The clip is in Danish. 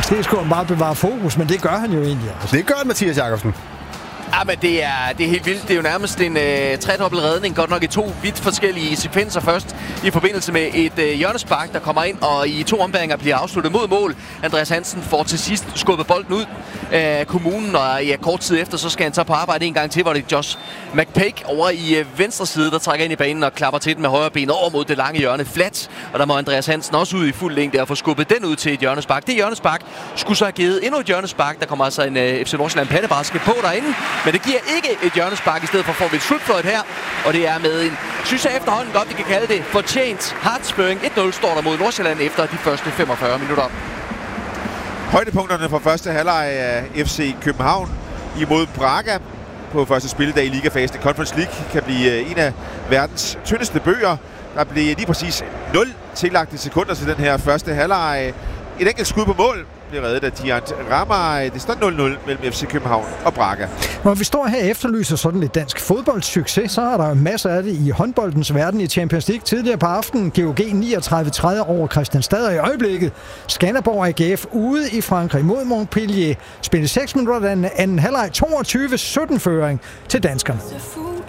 Det skulle han bare bevare fokus, men det gør han jo egentlig også. Det gør Mathias Jakobsen. Ja, men det er helt vildt. Det er jo nærmest en tredobbelt redning. Godt nok i 2 vidt forskellige sekvenser. Først i forbindelse med et hjørnespark, der kommer ind, og i 2 ombæringer bliver afsluttet mod mål. Andreas Hansen får til sidst skubbet bolden ud af kommunen, og kort tid efter, så skal han så på arbejde en gang til, hvor det er Josh McPake over i venstre side, der trækker ind i banen og klapper til den med højre ben over mod det lange hjørne flat. Og der må Andreas Hansen også ud i fuld længde og få skubbet den ud til et hjørnespark. Det hjørnespark skulle så have givet endnu et hjørnespark. Der kommer altså en FC Nordsjælland pattebraske på derinde. Men det giver ikke et hjørnespark. I stedet for får vi et slutfløjt her. Og det er med en, synes jeg efterhånden godt, vi kan kalde det, fortjent hardsføring. 1-0 står der mod Nordsjælland efter de første 45 minutter. Højdepunkterne fra første halvleg af FC København imod Braga på første spilledag i ligafasen i Conference League kan blive en af verdens tyndeste bøger. Der blev lige præcis 0 tillagte sekunder til den her første halvleg. Et enkelt skud på mål bliver reddet af Diant Ramay. Det står 0-0 mellem FC København og Braga. Når vi står her og efterlyser sådan lidt dansk fodboldsucces, så er der masser af det i håndboldens verden i Champions League. Tidligere på aftenen GOG 39-30 over Kristianstad, og i øjeblikket Skanderborg AGF ude i Frankrig mod Montpellier. Spillet 6 minutter af anden halvleg, 22-17 føring til danskerne.